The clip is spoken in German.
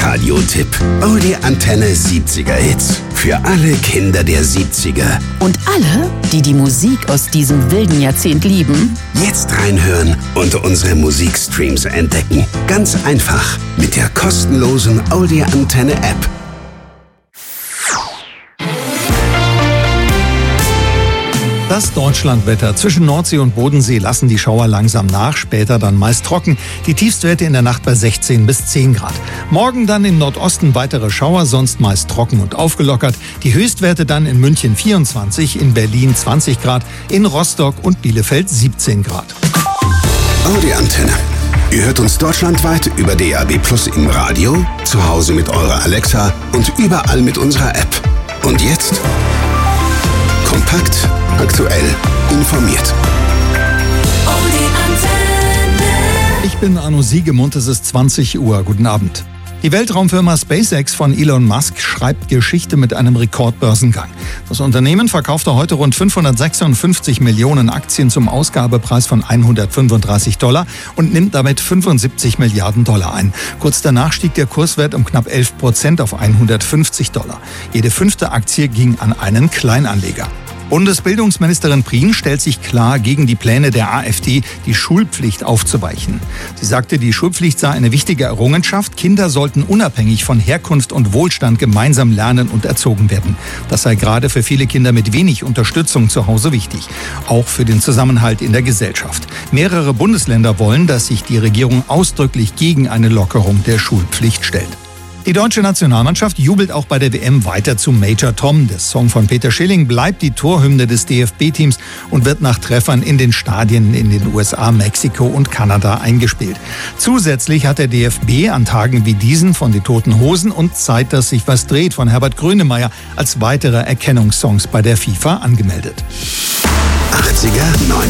Radiotipp. Oldie Antenne 70er Hits. Für alle Kinder der 70er. Und alle, die die Musik aus diesem wilden Jahrzehnt lieben. Jetzt reinhören und unsere Musikstreams entdecken. Ganz einfach mit der kostenlosen Oldie Antenne App. Das Deutschlandwetter. Zwischen Nordsee und Bodensee lassen die Schauer langsam nach, später dann meist trocken. Die Tiefstwerte in der Nacht bei 16 bis 10 Grad. Morgen dann im Nordosten weitere Schauer, sonst meist trocken und aufgelockert. Die Höchstwerte dann in München 24, in Berlin 20 Grad, in Rostock und Bielefeld 17 Grad. Oldie Antenne. Ihr hört uns deutschlandweit über DAB+ im Radio, zu Hause mit eurer Alexa und überall mit unserer App. Und jetzt kompakt, aktuell, informiert. Ich bin Arno Siegemund, es ist 20 Uhr. Guten Abend. Die Weltraumfirma SpaceX von Elon Musk schreibt Geschichte mit einem Rekordbörsengang. Das Unternehmen verkaufte heute rund 556 Millionen Aktien zum Ausgabepreis von $135 und nimmt damit 75 Milliarden Dollar ein. Kurz danach stieg der Kurswert um knapp 11% auf $150. Jede 5. Aktie ging an einen Kleinanleger. Bundesbildungsministerin Prien stellt sich klar gegen die Pläne der AfD, die Schulpflicht aufzuweichen. Sie sagte, die Schulpflicht sei eine wichtige Errungenschaft. Kinder sollten unabhängig von Herkunft und Wohlstand gemeinsam lernen und erzogen werden. Das sei gerade für viele Kinder mit wenig Unterstützung zu Hause wichtig. Auch für den Zusammenhalt in der Gesellschaft. Mehrere Bundesländer wollen, dass sich die Regierung ausdrücklich gegen eine Lockerung der Schulpflicht stellt. Die deutsche Nationalmannschaft jubelt auch bei der WM weiter zu Major Tom. Der Song von Peter Schilling bleibt die Torhymne des DFB-Teams und wird nach Treffern in den Stadien in den USA, Mexiko und Kanada eingespielt. Zusätzlich hat der DFB an Tagen wie diesen von den Toten Hosen und Zeit, dass sich was dreht von Herbert Grönemeyer als weitere Erkennungssongs bei der FIFA angemeldet. 80er,